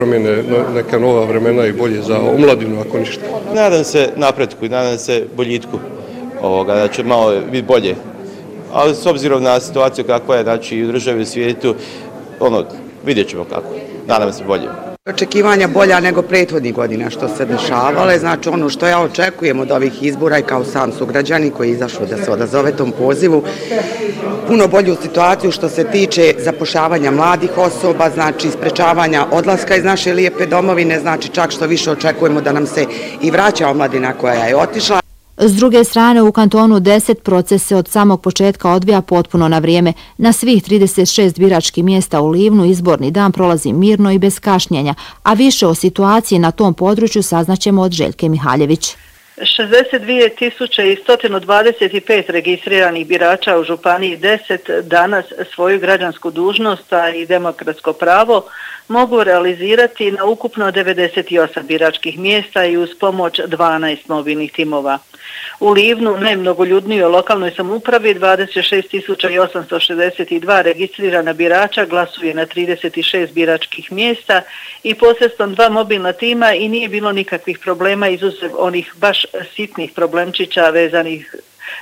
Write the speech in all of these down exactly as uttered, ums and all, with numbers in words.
promjene neka nova vremena i bolje za omladinu ako ništa. Nadam se napretku i nadam se boljitku ovoga, da će malo biti bolje. Ali s obzirom na situaciju kakva je, znači i u državi i u svijetu, ono, vidjet ćemo kako. Nadam se bolje. Očekivanja bolja nego prethodnih godina što se dešavale, znači ono što ja očekujem od ovih izbora i kao sam sugrađani koji je izašao da se odazove tom pozivu, puno bolju situaciju što se tiče zapošljavanja mladih osoba, znači sprečavanja odlaska iz naše lijepe domovine, znači čak što više očekujemo da nam se i vraća omladina koja je otišla. S druge strane, u kantonu deset proces se od samog početka odvija potpuno na vrijeme. Na svih trideset šest biračkih mjesta u Livnu izborni dan prolazi mirno i bez kašnjenja, a više o situaciji na tom području saznaćemo od Željke Mihaljević. šezdeset dvije tisuće sto dvadeset pet registriranih birača u Županiji deset danas svoju građansku dužnost i demokratsko pravo mogu realizirati na ukupno devedeset osam biračkih mjesta i uz pomoć dvanaest mobilnih timova. U Livnu, najmnogoljudnijoj lokalnoj samoupravi, dvadeset šest tisuća osamsto šezdeset dva registrirana birača glasuje na trideset šest biračkih mjesta i posredstvom dva mobilna tima i nije bilo nikakvih problema izuzev onih baš sitnih problemčića vezanih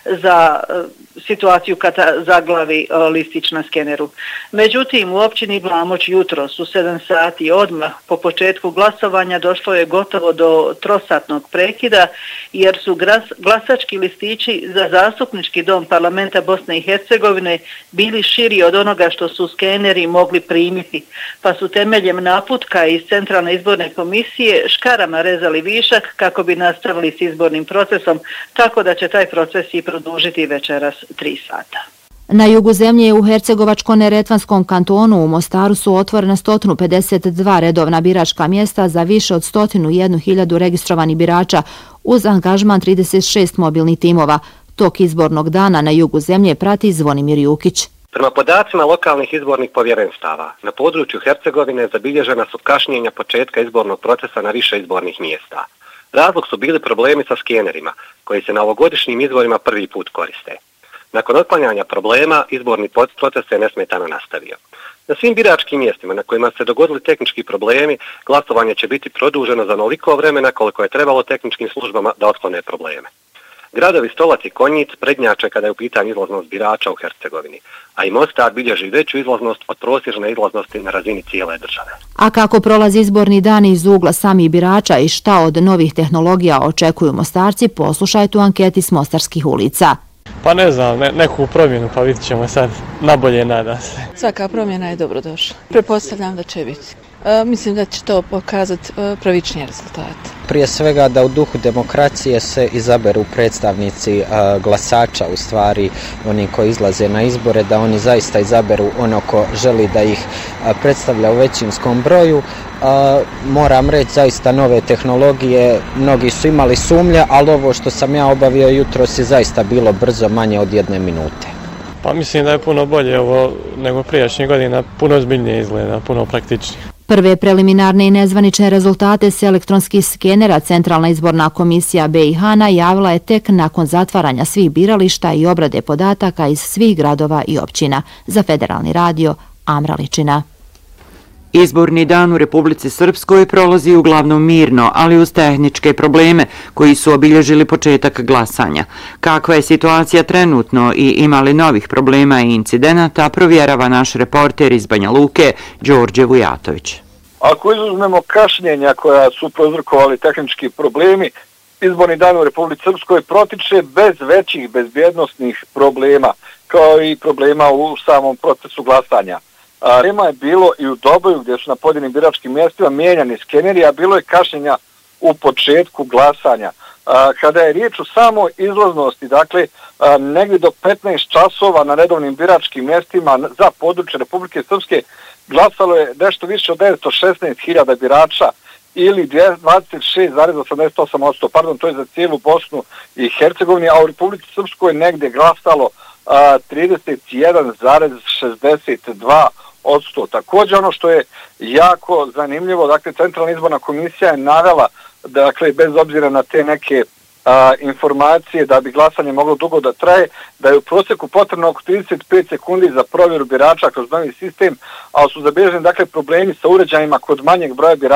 za situaciju kada zaglavi listić na skeneru. Međutim, u općini Glamoč jutros u sedam sati odmah po početku glasovanja došlo je gotovo do trosatnog prekida jer su glasački listići za zastupnički dom parlamenta Bosne i Hercegovine bili širi od onoga što su skeneri mogli primiti, pa su temeljem naputka iz Centralne izborne komisije škarama rezali višak kako bi nastavili s izbornim procesom, tako da će taj proces i produžiti večeras tri sata. Na jugu zemlje u Hercegovačko-neretvanskom kantonu u Mostaru su otvorena sto pedeset dva redovna biračka mjesta za više od sto jedna hiljadu registrovanih birača uz angažman trideset šest mobilnih timova. Tok izbornog dana na jugu zemlje prati Zvonimir Jukić. Prema podacima lokalnih izbornih povjerenstava, na području Hercegovine zabilježena su kašnjenja početka izbornog procesa na više izbornih mjesta. Razlog su bili problemi sa skenerima, koji se na ovogodišnjim izborima prvi put koriste. Nakon otklanjanja problema, izborni proces se nesmetano nastavio. Na svim biračkim mjestima na kojima se dogodili tehnički problemi, glasovanje će biti produženo za onoliko vremena koliko je trebalo tehničkim službama da otklone probleme. Gradovi Stolac i Konjic prednjače kada je u pitanju izlaznost birača u Hercegovini, a i Mostar bilježi veću izlaznost od prosječne izlaznosti na razini cijele države. A kako prolazi izborni dan iz ugla samih birača i šta od novih tehnologija očekuju Mostarci, poslušajte u anketi s Mostarskih ulica. Pa ne znam, ne, neku promjenu, pa vidit ćemo sad, nabolje nada se. Svaka promjena je dobrodošla. Pretpostavljam da će biti. E, mislim da će to pokazati e, pravičnije rezultate. Prije svega da u duhu demokracije se izaberu predstavnici a, glasača, u stvari oni koji izlaze na izbore, da oni zaista izaberu ono ko želi da ih a, predstavlja u većinskom broju. A, moram reći zaista nove tehnologije, mnogi su imali sumnje, ali ovo što sam ja obavio jutros je zaista bilo brzo, manje od jedne minute. Pa mislim da je puno bolje ovo nego prijašnjih godina, puno ozbiljnije izgleda, puno praktičnije. Prve preliminarne i nezvanične rezultate s elektronskih skenera Centralna izborna komisija B i H najavila je tek nakon zatvaranja svih birališta i obrade podataka iz svih gradova i općina. Za Federalni radio, Amra Ličina. Izborni dan u Republici Srpskoj prolazi uglavnom mirno, ali uz tehničke probleme koji su obilježili početak glasanja. Kakva je situacija trenutno i ima li novih problema i incidenata, provjerava naš reporter iz Banja Luke, Đorđe Vujatović. Ako izuzmemo kašnjenja koja su prouzrokovali tehnički problemi, izborni dan u Republici Srpskoj protiče bez većih bezbjednosnih problema, kao i problema u samom procesu glasanja. Problema je bilo i u Doboju gdje su na pojedinim biračkim mjestima mijenjani skeneri, a bilo je kašnjenja u početku glasanja. Kada je riječ o samoj izlaznosti, dakle, negdje do petnaest časova na redovnim biračkim mjestima za područje Republike Srpske glasalo je nešto više od devetsto šesnaest hiljada birača ili dvadeset šest zarez osamdeset osam posto, pardon, to je za cijelu Bosnu i Hercegovini, a u Republici Srpskoj negdje glasalo trideset jedan zarez šezdeset dva posto. Također ono što je jako zanimljivo, dakle Centralna izborna komisija je navela, dakle bez obzira na te neke a, informacije da bi glasanje moglo dugo da traje, da je u prosjeku potrebno oko trideset pet sekundi za provjeru birača kroz novi sistem, ali su zabilježeni dakle problemi sa uređajima kod manjeg broja birača